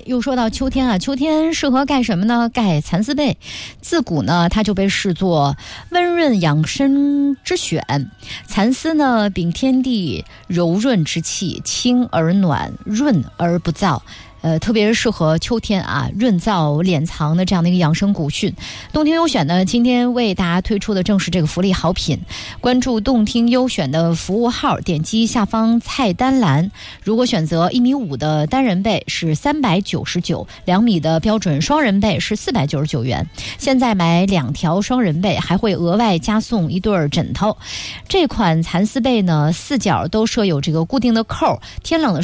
又说到秋天啊，秋天适合盖什么呢？盖蚕丝被。自古呢，它就被视作温润养生之选。蚕丝呢，秉天地柔润之气，轻而暖，润而不燥。特别适合秋天啊，润燥敛藏的这样的一个养生古训。动听优选呢，今天为大家推出的正是这个福利好品。关注动听优选的服务号，点击下方菜单栏，如果选择1.5米的单人被是399，2米的标准双人被是499元。现在买2条双人被还会额外加送1对枕头。这款蚕丝被呢，4角都设有这个固定的扣，天冷的